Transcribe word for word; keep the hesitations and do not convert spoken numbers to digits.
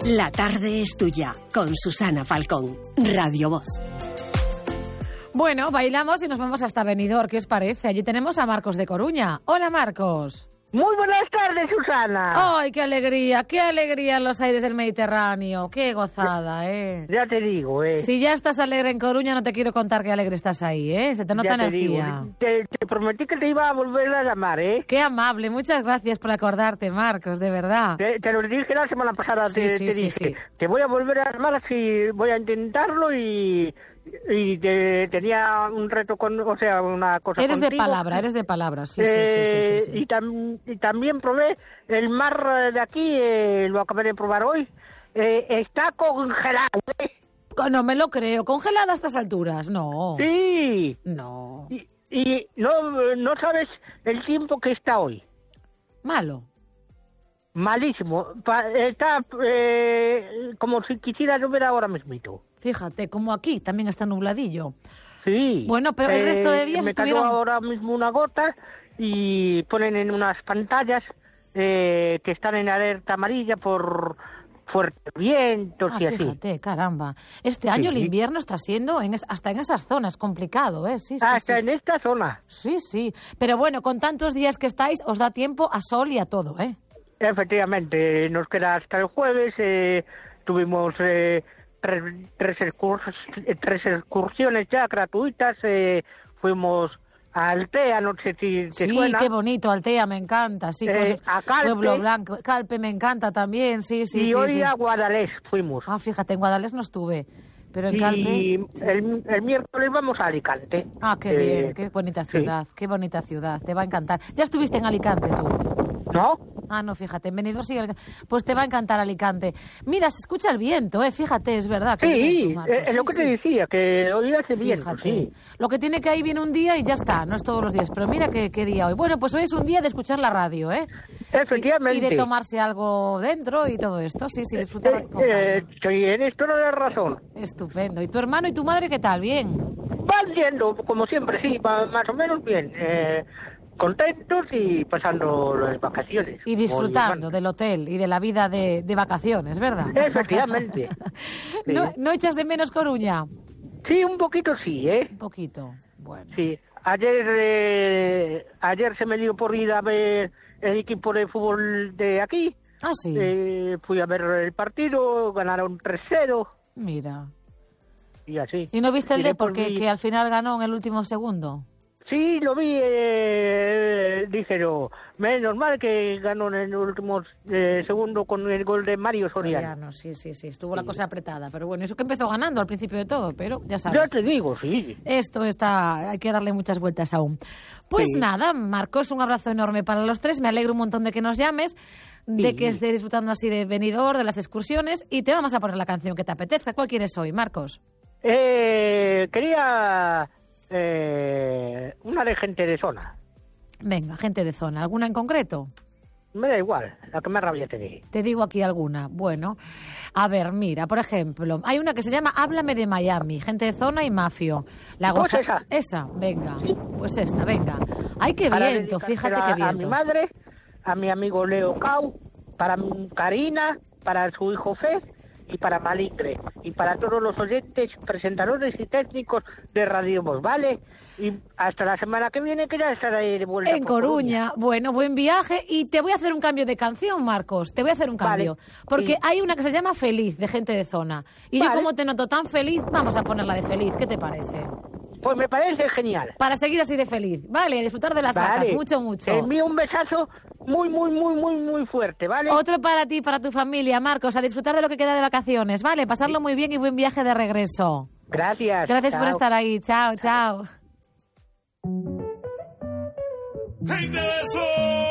La tarde es tuya, con Susana Falcón, Radio Voz. Bueno, bailamos y nos vamos hasta Benidorm, ¿qué os parece? Allí tenemos a Marcos de Coruña. Hola, Marcos. Muy buenas tardes, Susana. ¡Ay, qué alegría! ¡Qué alegría en los aires del Mediterráneo! ¡Qué gozada, eh! Ya te digo, eh. Si ya estás alegre en Coruña, no te quiero contar qué alegre estás ahí, eh. Se te nota ya te energía. Digo. Te, te prometí que te iba a volver a llamar, eh. Qué amable. Muchas gracias por acordarte, Marcos, de verdad. Te, te lo dije la semana pasada, Sí, te, sí, te sí, dije. sí. Te voy a volver a llamar, así voy a intentarlo y... Y te, tenía un reto con, o sea, una cosa Eres contigo. de palabra, eres de palabra, sí, eh, sí, sí, sí, sí, sí. Y, tam, y también probé el mar de aquí, eh, lo acabé de probar hoy, eh, está congelado, ¿eh? No me lo creo, congelada a estas alturas, no. Sí. No. Y, y no, no sabes el tiempo que está hoy. Malo. Malísimo. Pa, está eh, como si quisiera llover ahora mismito. Fíjate, como aquí también está nubladillo. Sí. Bueno, pero el resto de días me estuvieron... cayó ahora mismo una gota y ponen en unas pantallas eh, que están en alerta amarilla por fuertes vientos ah, y así. Fíjate, caramba. Este año sí. el invierno está siendo en es, hasta en esas zonas complicado, ¿eh? Sí, sí, hasta sí, en sí. esta zona. Sí, sí. Pero bueno, con tantos días que estáis, os da tiempo a sol y a todo, ¿eh? Efectivamente, nos queda hasta el jueves. Eh, tuvimos eh, tres, tres, excurs, tres excursiones ya gratuitas. Eh, fuimos a Altea, no sé si te sí, suena. Qué bonito, Altea, me encanta. Sí, eh, con a Calpe. Pueblo Blanco. Calpe me encanta también, sí, sí, y sí. hoy sí. a Guadalés fuimos. Ah, fíjate, en Guadalés no estuve. Pero en y Calpe... Sí. el, el miércoles vamos a Alicante. Ah, qué eh, bien, qué bonita ciudad, sí. Qué bonita ciudad, te va a encantar. ¿Ya estuviste en Alicante tú? ¿No? Ah, no, fíjate, en Benidorm sí, pues te va a encantar Alicante. Mira, se escucha el viento, eh, fíjate, es verdad. Que sí, viento, Marcos, es sí, lo que sí. te decía, que hoy hace viento, fíjate. Sí. Lo que tiene que ahí viene un día y ya está, no es todos los días, pero mira qué, qué día hoy. Bueno, pues hoy es un día de escuchar la radio, ¿eh? Efectivamente. Y, y de tomarse algo dentro y todo esto, sí, sí, disfrutar. Eh, eh, tienes toda la razón. Estupendo. ¿Y tu hermano y tu madre qué tal? ¿Bien? Van yendo, como siempre, sí, va más o menos bien. Eh, contentos y pasando las vacaciones. Y disfrutando del hotel y de la vida de, de vacaciones, ¿verdad? Efectivamente. Sí. ¿No, ¿No echas de menos Coruña? Sí, un poquito sí, ¿eh? Un poquito, bueno. Sí, ayer, eh, ayer se me dio por ir a ver el equipo de fútbol de aquí. Ah, sí. Eh, fui a ver el partido, ganaron tres cero. Mira. Y así. ¿Y no viste el de por porque mi... que al final ganó en el último segundo? Sí, lo vi, eh, dije yo, menos mal que ganó en el último eh, segundo con el gol de Mario Soriano. Soriano, sí, sí, sí, estuvo sí. la cosa apretada, pero bueno, eso que empezó ganando al principio de todo, pero ya sabes. Ya te digo, sí. Esto está, hay que darle muchas vueltas aún. Pues sí. Nada, Marcos, un abrazo enorme para los tres, me alegro un montón de que nos llames, de sí. que estés disfrutando así de Benidorm, de las excursiones, y te vamos a poner la canción que te apetezca. ¿Cuál quieres hoy, Marcos? Eh, quería... Eh, una de gente de zona. Venga, gente de zona. ¿Alguna en concreto? Me da igual, la que más rabia te dé. Te digo aquí alguna. Bueno, a ver, mira, por ejemplo, hay una que se llama Háblame de Miami, gente de zona y mafio. La goza... Pues esa. Esa, venga. Sí. Pues esta, venga. Ay, qué para viento, fíjate a, qué viento. A mi madre, a mi amigo Leo Cau, para Karina, para su hijo Fez y para Maligre, y para todos los oyentes, presentadores y técnicos de Radio Voz, ¿vale? Y hasta la semana que viene, que ya estaré de vuelta en Coruña. Coruña. Bueno, buen viaje, y te voy a hacer un cambio de canción, Marcos, te voy a hacer un cambio, vale. Porque sí. hay una que se llama Feliz, de gente de zona, y vale. yo como te noto tan feliz, vamos a ponerla de Feliz, ¿qué te parece? Pues me parece genial. Para seguir así de feliz, vale, a disfrutar de las vale. vacas, mucho, mucho. Te envío un besazo muy, muy, muy, muy, muy fuerte, ¿vale? Otro para ti, para tu familia, Marcos, a disfrutar de lo que queda de vacaciones, ¿vale? Pasarlo sí. muy bien y buen viaje de regreso. Gracias. Gracias chao. por estar ahí, chao, chao. Gente de zona.